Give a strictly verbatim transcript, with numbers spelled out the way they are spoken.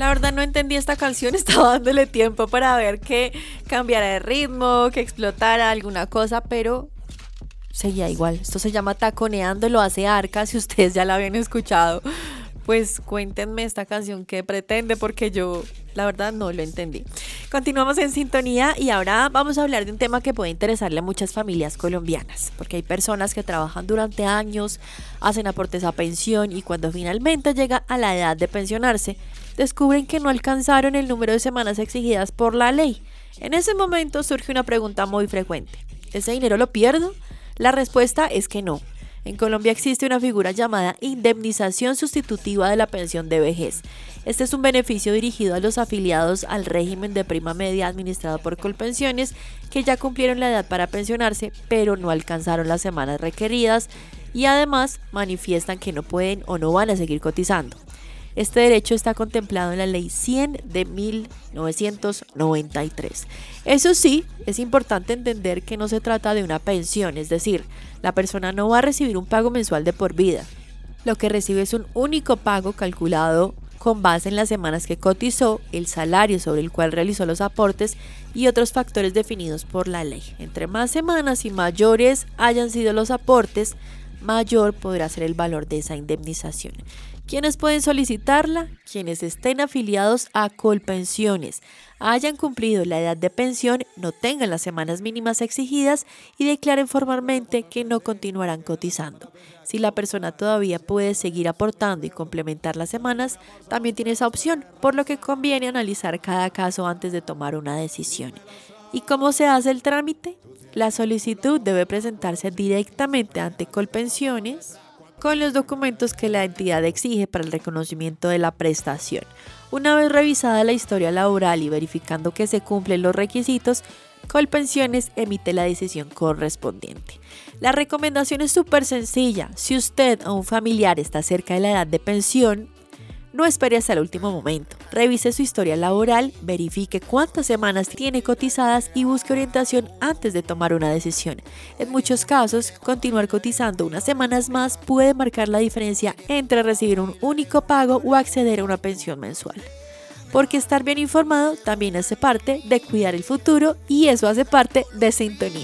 La verdad no entendí esta canción, estaba dándole tiempo para ver que cambiara de ritmo, que explotara alguna cosa, pero seguía igual. Esto se llama Taconeando, lo hace Arca, si ustedes ya la habían escuchado, pues cuéntenme esta canción que pretende, porque yo la verdad no lo entendí. Continuamos en sintonía y ahora vamos a hablar de un tema que puede interesarle a muchas familias colombianas, porque hay personas que trabajan durante años, hacen aportes a pensión y cuando finalmente llega a la edad de pensionarse, descubren que no alcanzaron el número de semanas exigidas por la ley. En ese momento surge una pregunta muy frecuente: ¿ese dinero lo pierdo? La respuesta es que no. En Colombia existe una figura llamada indemnización sustitutiva de la pensión de vejez. Este es un beneficio dirigido a los afiliados al régimen de prima media administrado por Colpensiones que ya cumplieron la edad para pensionarse, pero no alcanzaron las semanas requeridas y además manifiestan que no pueden o no van a seguir cotizando. Este derecho está contemplado en la Ley cien de mil novecientos noventa y tres. Eso sí, es importante entender que no se trata de una pensión, es decir, la persona no va a recibir un pago mensual de por vida. Lo que recibe es un único pago calculado con base en las semanas que cotizó, el salario sobre el cual realizó los aportes y otros factores definidos por la ley. Entre más semanas y mayores hayan sido los aportes, mayor podrá ser el valor de esa indemnización. ¿Quiénes pueden solicitarla? Quienes estén afiliados a Colpensiones, hayan cumplido la edad de pensión, no tengan las semanas mínimas exigidas y declaren formalmente que no continuarán cotizando. Si la persona todavía puede seguir aportando y complementar las semanas, también tiene esa opción, por lo que conviene analizar cada caso antes de tomar una decisión. ¿Y cómo se hace el trámite? La solicitud debe presentarse directamente ante Colpensiones con los documentos que la entidad exige para el reconocimiento de la prestación. Una vez revisada la historia laboral y verificando que se cumplen los requisitos, Colpensiones emite la decisión correspondiente. La recomendación es súper sencilla. Si usted o un familiar está cerca de la edad de pensión, no espere hasta el último momento. Revise su historia laboral, verifique cuántas semanas tiene cotizadas y busque orientación antes de tomar una decisión. En muchos casos, continuar cotizando unas semanas más puede marcar la diferencia entre recibir un único pago o acceder a una pensión mensual. Porque estar bien informado también hace parte de cuidar el futuro y eso hace parte de Sintonía.